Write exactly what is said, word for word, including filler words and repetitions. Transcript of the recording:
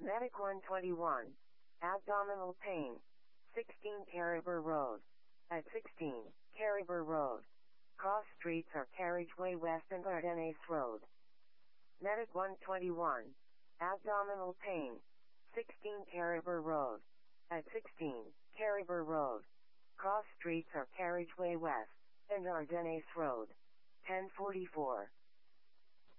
Medic one twenty-one. Abdominal pain. sixteen Caribou Road. At sixteen, Caribou Road. Cross streets are Carriageway West and Ardennes Road. Medic one twenty-one. Abdominal pain. sixteen Caribou Road. At sixteen, Caribou Road. Cross streets are Carriageway West and Ardennes Road. ten forty-four.